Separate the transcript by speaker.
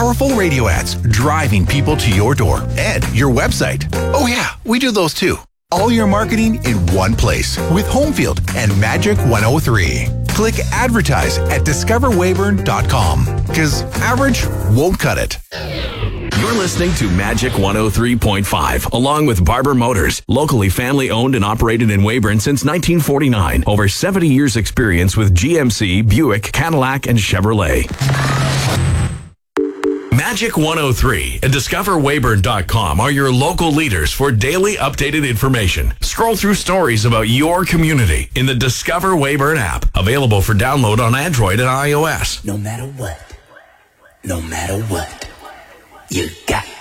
Speaker 1: powerful radio ads driving people to your door and your website. Oh yeah, we do those too. All your marketing in one place with Homefield and Magic 103. Click advertise at discoverwayburn.com because average won't cut it.
Speaker 2: You're listening to Magic 103.5, along with Barber Motors, locally family-owned and operated in Weyburn since 1949. Over 70 years experience with GMC, Buick, Cadillac, and Chevrolet. Magic 103 and DiscoverWayburn.com are your local leaders for daily updated information. Scroll through stories about your community in the Discover Wayburn app, available for download on Android and iOS.
Speaker 3: No matter what, you got